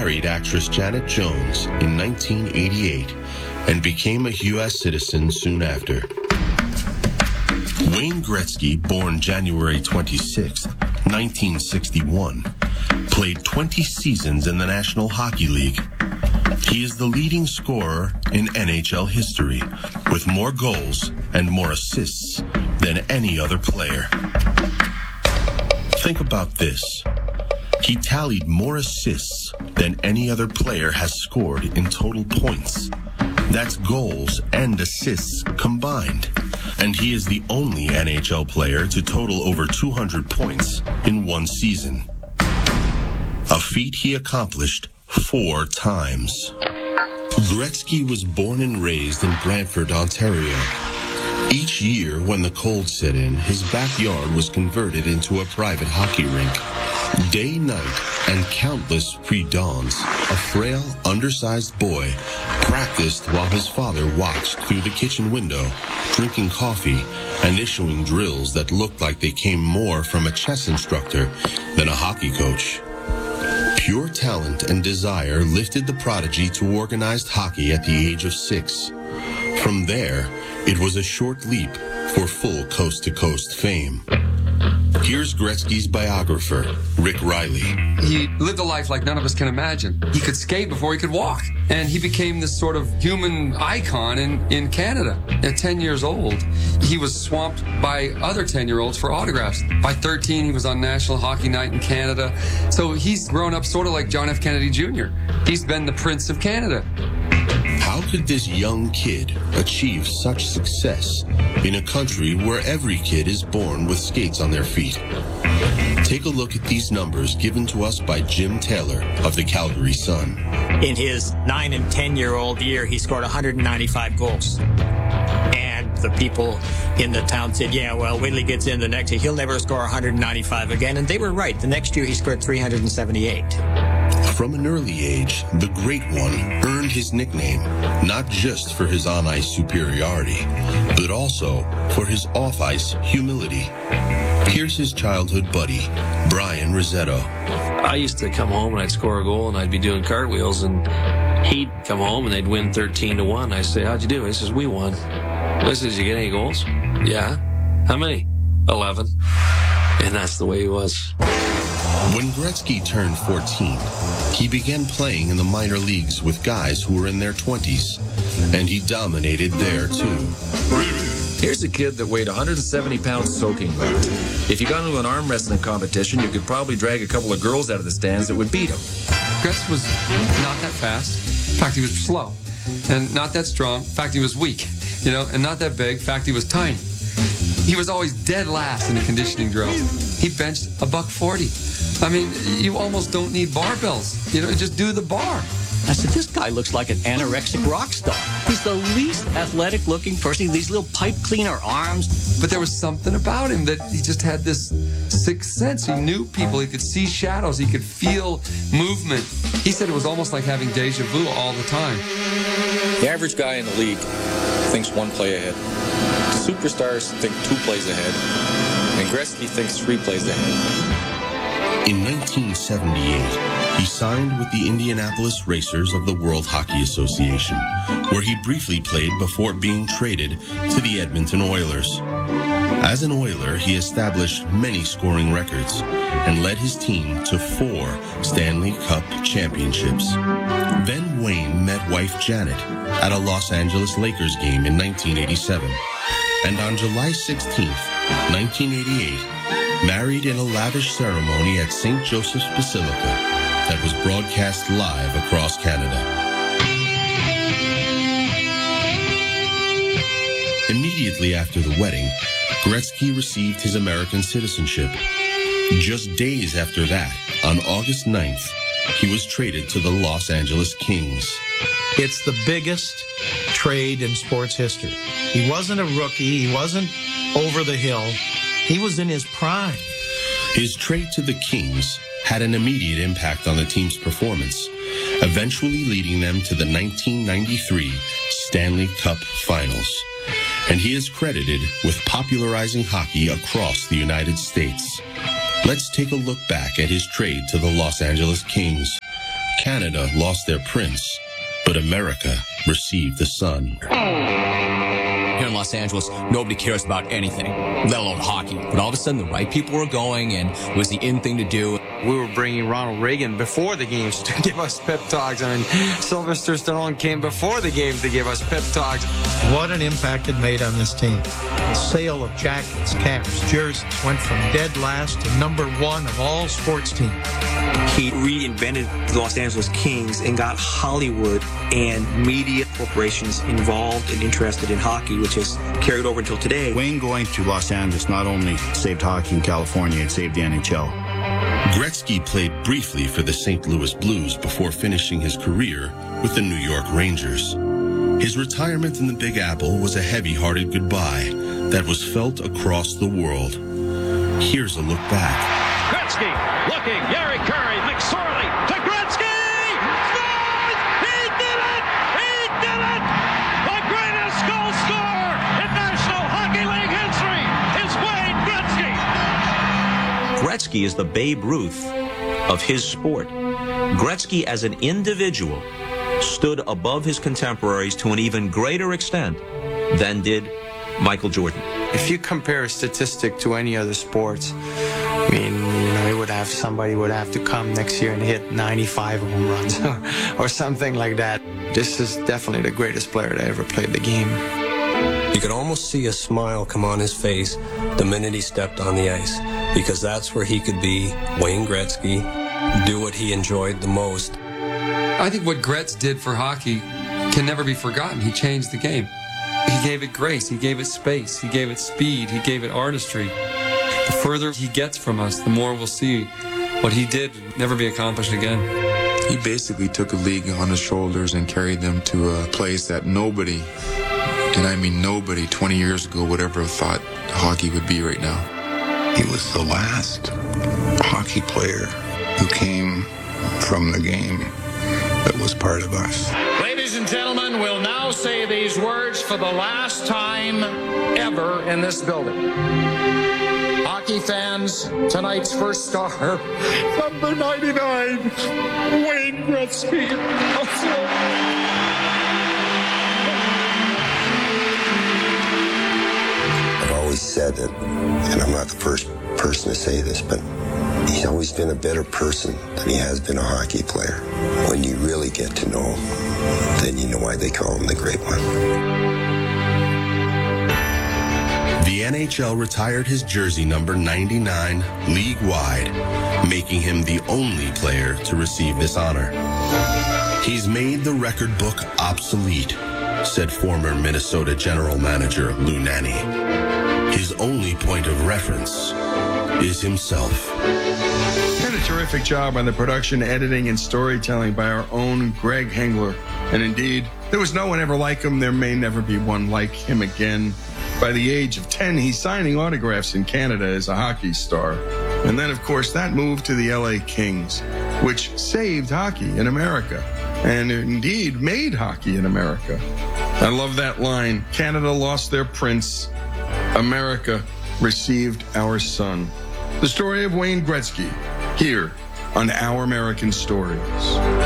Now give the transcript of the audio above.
married actress Janet Jones in 1988 and became a U.S. citizen soon after. Wayne Gretzky, born January 26, 1961, played 20 seasons in the National Hockey League. He is the leading scorer in NHL history, with more goals and more assists than any other player. Think about this. He tallied more assists than any other player has scored in total points. That's goals and assists combined. And he is the only NHL player to total over 200 points in one season. A feat he accomplished 4 times. Gretzky was born and raised in Brantford, Ontario. Each year, when the cold set in, his backyard was converted into a private hockey rink. Day, night, and countless pre-dawns, a frail, undersized boy practiced while his father watched through the kitchen window, drinking coffee and issuing drills that looked like they came more from a chess instructor than a hockey coach. Pure talent and desire lifted the prodigy to organized hockey at the age of 6. From there, it was a short leap for full coast-to-coast fame. Here's Gretzky's biographer, Rick Riley. He lived a life like none of us can imagine. He could skate before he could walk. And he became this sort of human icon in Canada. At 10 years old, he was swamped by other 10-year-olds for autographs. By 13, he was on National Hockey Night in Canada. So he's grown up sort of like John F. Kennedy Jr. He's been the Prince of Canada. How could this young kid achieve such success in a country where every kid is born with skates on their feet? Take a look at these numbers given to us by Jim Taylor of the Calgary Sun. In his 9 and 10-year-old year, he scored 195 goals. And the people in the town said, yeah, well, wait till he gets in the next year. He'll never score 195 again. And they were right. The next year, he scored 378. From an early age, the Great One earned his nickname, not just for his on-ice superiority, but also for his off-ice humility. Here's his childhood buddy, Brian Rossetto. I used to come home and I'd score a goal and I'd be doing cartwheels and he'd come home and they'd win 13-1. I say, how'd you do? He says, we won. I says, you get any goals? Yeah. How many? 11. And that's the way he was. When Gretzky turned 14, he began playing in the minor leagues with guys who were in their 20s, and he dominated there too. Here's a kid that weighed 170 pounds soaking wet. If you got into an arm wrestling competition, you could probably drag a couple of girls out of the stands that would beat him. Gretzky was not that fast. In fact, he was slow. And not that strong. In fact, he was weak. And not that big. In fact, he was tiny. He was always dead last in the conditioning drill. He benched $140. I mean, you almost don't need barbells. Just do the bar. I said, this guy looks like an anorexic rock star. He's the least athletic-looking person. These little pipe cleaner arms. But there was something about him that he just had this sixth sense. He knew people. He could see shadows. He could feel movement. He said it was almost like having deja vu all the time. The average guy in the league thinks one play ahead. Superstars think 2 plays ahead. And Gretzky thinks 3 plays ahead. In 1978, he signed with the Indianapolis Racers of the World Hockey Association, where he briefly played before being traded to the Edmonton Oilers. As an Oiler, he established many scoring records and led his team to 4 Stanley Cup championships. Then Wayne met wife Janet at a Los Angeles Lakers game in 1987, and on July 16, 1988, married in a lavish ceremony at St. Joseph's Basilica that was broadcast live across Canada. Immediately after the wedding, Gretzky received his American citizenship. Just days after that, on August 9th, he was traded to the Los Angeles Kings. It's the biggest trade in sports history. He wasn't a rookie. He wasn't over the hill. He was in his prime. His trade to the Kings had an immediate impact on the team's performance, eventually leading them to the 1993 Stanley Cup Finals. And he is credited with popularizing hockey across the United States. Let's take a look back at his trade to the Los Angeles Kings. Canada lost their prince, but America received the sun. Here in Los Angeles, nobody cares about anything, let alone hockey. But all of a sudden, the right people were going, and it was the in thing to do. We were bringing Ronald Reagan before the games to give us pep talks. I mean, Sylvester Stallone came before the games to give us pep talks. What an impact it made on this team. The sale of jackets, caps, jerseys went from dead last to #1 of all sports teams. He reinvented the Los Angeles Kings and got Hollywood and media corporations involved and interested in hockey, which has carried over until today. Wayne going to Los Angeles not only saved hockey in California, it saved the NHL. Gretzky played briefly for the St. Louis Blues before finishing his career with the New York Rangers. His retirement in the Big Apple was a heavy-hearted goodbye that was felt across the world. Here's a look back. Gretzky looking, Gary Curry, McSorley to Gretzky! Scores! He did it! He did it! The greatest goal scorer in National Hockey League history is Wayne Gretzky! Gretzky is the Babe Ruth of his sport. Gretzky as an individual stood above his contemporaries to an even greater extent than did Michael Jordan. If you compare a statistic to any other sports, I mean, somebody would have to come next year and hit 95 home runs or something like that. This is definitely the greatest player that ever played the game. You could almost see a smile come on his face the minute he stepped on the ice, because that's where he could be Wayne Gretzky, do what he enjoyed the most. I think what Gretz did for hockey can never be forgotten. He changed the game. He gave it grace, he gave it space, he gave it speed, he gave it artistry. The further he gets from us, the more we'll see what he did never be accomplished again. He basically took a league on his shoulders and carried them to a place that nobody, and I mean nobody, 20 years ago would ever have thought hockey would be right now. He was the last hockey player who came from the game that was part of us. Ladies and gentlemen, we'll now say these words for the last time ever in this building. Hockey fans, tonight's first star, number 99, Wayne Gretzky. I've always said it, and I'm not the first person to say this, but he's always been a better person than he has been a hockey player. When you really get to know him, then you know why they call him the Great One. The NHL retired his jersey number 99 league-wide, making him the only player to receive this honor. He's made the record book obsolete, said former Minnesota general manager Lou Nanne. His only point of reference is himself. Did a terrific job on the production, editing, and storytelling by our own Greg Hengler. And indeed, there was no one ever like him. There may never be one like him again. By the age of 10, he's signing autographs in Canada as a hockey star. And then, of course, that moved to the LA Kings, which saved hockey in America and indeed made hockey in America. I love that line. Canada lost their prince. America received our son. The story of Wayne Gretzky, here on Our American Stories.